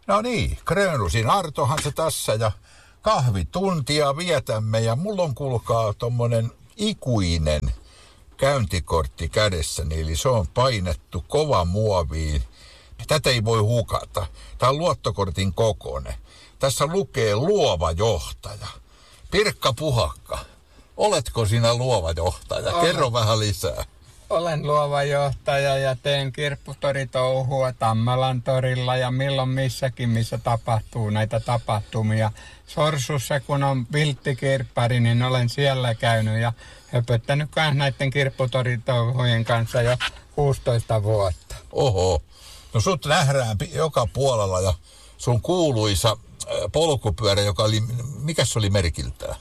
No niin, Grönrosin Artohan se tässä ja kahvituntia vietämme ja mulla on kuulkaa tommonen ikuinen käyntikortti kädessäni, eli se on painettu kova muoviin. Tätä ei voi hukata. Tämä on luottokortin kokoinen. Tässä lukee luova johtaja. Pirkka Puhakka, oletko sinä luova johtaja? Kerro vähän lisää. Olen luova johtaja ja teen kirpputoritouhua Tammelan torilla ja milloin missäkin, missä tapahtuu näitä tapahtumia. Sorsussa, kun on vilttikirppari, niin olen siellä käynyt ja höpöttänyt myös näiden kirpputoritouhujen kanssa jo 16 vuotta. Oho, no sut nähdään joka puolella ja sun kuuluisa polkupyörä, joka oli, mikä se oli merkiltään?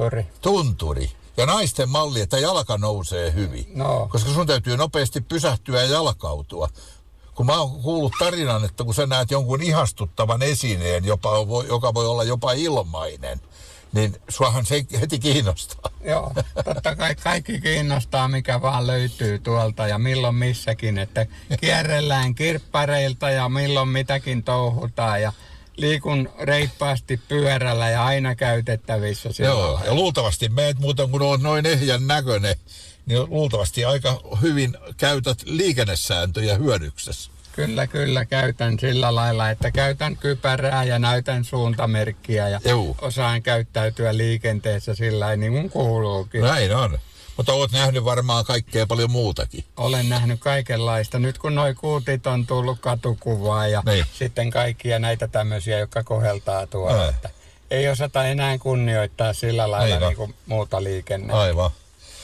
Tunturi. Ja naisten malli, että jalka nousee hyvin. No. Koska sun täytyy nopeasti pysähtyä ja jalkautua. Kun mä oon kuullut tarinan, että kun sä näet jonkun ihastuttavan esineen, joka voi olla jopa ilmainen, niin suahan se heti kiinnostaa. Joo, totta kai kaikki kiinnostaa, mikä vaan löytyy tuolta ja milloin missäkin, että kierrellään kirppareilta ja milloin mitäkin touhutaan ja liikun reippaasti pyörällä ja aina käytettävissä. Joo, ja luultavasti meet muuten kun oot noin ehjän näköinen, niin luultavasti aika hyvin käytät liikennesääntöjä hyödyksessä. Kyllä, käytän sillä lailla, että käytän kypärää ja näytän suuntamerkkiä ja osaan käyttäytyä liikenteessä sillä niin kuin kuuluukin. Näin on. Mutta olet nähnyt varmaan kaikkea paljon muutakin. Olen nähnyt kaikenlaista. Nyt kun noi kuutit on tullut katukuvaa ja sitten kaikkia näitä tämmöisiä, jotka koheltaa tuolla. Että ei osata enää kunnioittaa sillä lailla niin kuin muuta liikennettä. Aivan.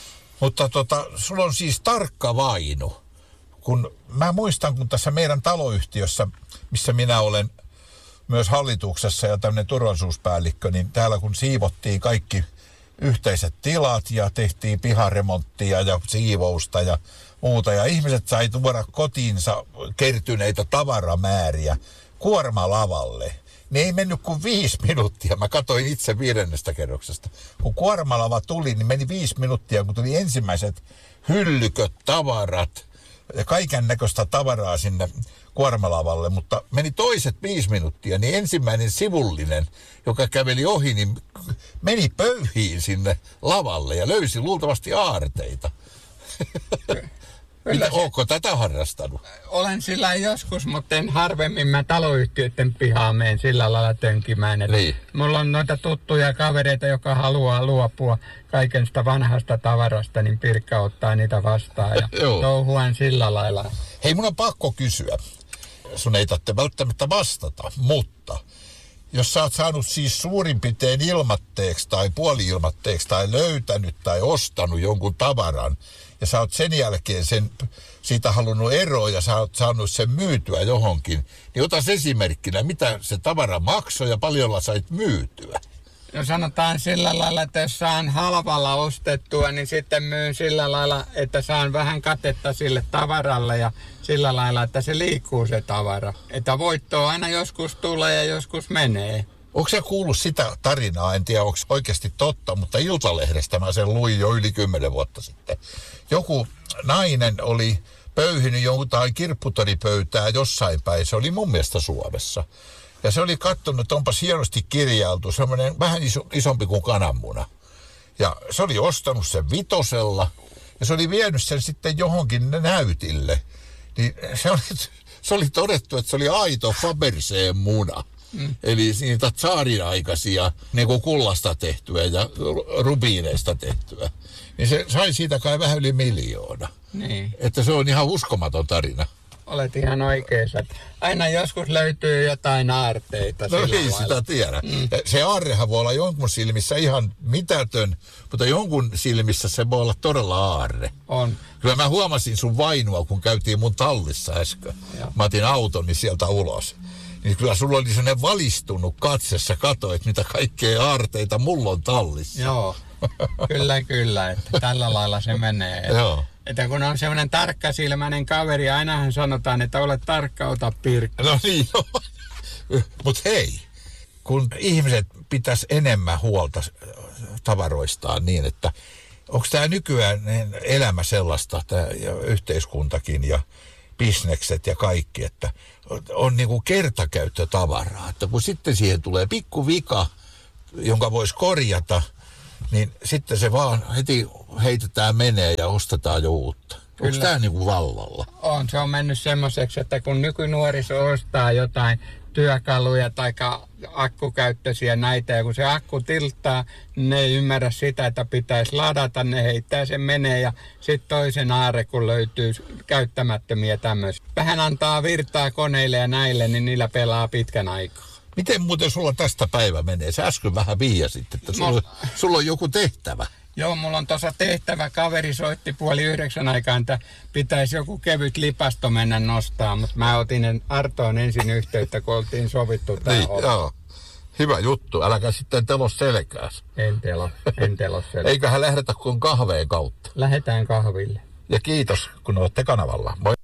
Mutta sulla on siis tarkka vainu. Kun mä muistan, kun tässä meidän taloyhtiössä, missä minä olen myös hallituksessa ja tämmöinen turvallisuuspäällikkö, niin täällä kun siivottiin kaikki yhteiset tilat ja tehtiin piharemonttia ja siivousta ja muuta. Ja ihmiset sai tuoda kotiinsa kertyneitä tavaramääriä kuormalavalle. Ne ei mennyt kuin 5 minuuttia. Mä katsoin itse 5. kerroksesta. Kun kuormalava tuli, niin meni 5 minuuttia, kun tuli ensimmäiset hyllyköt, tavarat ja kaiken näköistä tavaraa sinne kuormalavalle. Mutta meni toiset 5 minuuttia, niin ensimmäinen sivullinen, joka käveli ohi, niin meni pöyhiin sinne lavalle ja löysi luultavasti aarteita. Ootko tätä harrastanut? Olen sillä joskus, mutta en harvemmin mä taloyhtiöiden pihaan menen sillä lailla tönkimään. Niin. Mulla on noita tuttuja kavereita, joka haluaa luopua kaiken sitä vanhasta tavarasta, niin Pirkka ottaa niitä vastaan ja touhuan sillä lailla. Hei, mun on pakko kysyä. Sun ei tarvitse välttämättä vastata, mutta jos sä oot saanut siis suurin piirtein ilmatteeksi tai puoli-ilmatteeksi tai löytänyt tai ostanut jonkun tavaran ja sä oot sen jälkeen siitä halunnut eroa ja sä oot saanut sen myytyä johonkin, niin otas esimerkkinä, mitä se tavara maksoi ja paljolla sait myytyä. No sanotaan sillä lailla, että jos saan halvalla ostettua, niin sitten myyn sillä lailla, että saan vähän katetta sille tavaralle ja sillä lailla, että se liikkuu se tavara. Että voittoa aina joskus tulee ja joskus menee. Onko sä kuullut sitä tarinaa? En tiedä, onko oikeasti totta, mutta Iltalehdestä mä sen luin jo yli 10 vuotta sitten. Joku nainen oli pöyhinyt jotain kirpputoripöytää jossain päin. Se oli mun mielestä Suomessa. Ja se oli katsonut, että onpas hienosti kirjailtu, semmoinen vähän isompi kuin kananmuna. Ja se oli ostanut sen 5 ja se oli vienyt sen sitten johonkin näytille. Niin se oli todettu, että se oli aito Faberseen muna. Eli niitä tsaarin aikaisia niin kuin kullasta tehtyä ja rubiineista tehtyä. Niin se sai siitä kai vähän yli 1 000 000. Niin. Että se on ihan uskomaton tarina. Olet ihan oikeassa. Aina joskus löytyy jotain aarteita. No ei sitä tiedä. Se aarrehan voi olla jonkun silmissä ihan mitätön, mutta jonkun silmissä se voi olla todella aarre. On. Kyllä mä huomasin sun vainua, kun käytiin mun tallissa äsken. Mä otin autoni sieltä ulos. Niin kyllä sulla oli sellainen valistunut katsessa, katsoit mitä kaikkea aarteita mulla on tallissa. Joo, kyllä, että tällä lailla se menee. Joo. Että kun on semmoinen tarkkasilmäinen kaveri, ainahan sanotaan, että olet tarkka, ota Pirkka. No niin, joo. Mut hei, kun ihmiset pitäisi enemmän huolta tavaroistaan niin, että onko tämä nykyään elämä sellaista, tämä yhteiskuntakin ja bisnekset ja kaikki, että on niin kuin kertakäyttötavaraa. Että kun sitten siihen tulee pikku vika, jonka voisi korjata, niin sitten se vaan heti heitetään menee ja ostetaan jo uutta. Onko tämä niin kuin vallalla? Se on mennyt semmoiseksi, että kun nykynuoriso ostaa jotain työkaluja tai akkukäyttöisiä näitä, ja kun se akku tilttaa, niin ne ei ymmärrä sitä, että pitäisi ladata, ne heittää sen menee, ja sitten toisen aare, kun löytyy käyttämättömiä tämmöisiä. Vähän antaa virtaa koneille ja näille, niin niillä pelaa pitkän aikaa. Miten muuten sulla tästä päivä menee? Sä äsken vähän viiasit, että sulla on joku tehtävä. Joo, mulla on tuossa tehtävä. Kaveri soitti 8:30 aikaan, että pitäisi joku kevyt lipasto mennä nostaa, mutta mä otin Artoon ensin yhteyttä, kun oltiin sovittu tää Niin, joo. Hyvä juttu. Äläkä sitten telo selkääs. En telo selkääs. Eiköhän lähdetä kuin kahveen kautta. Lähdetään kahville. Ja kiitos, kun olette kanavalla. Moi.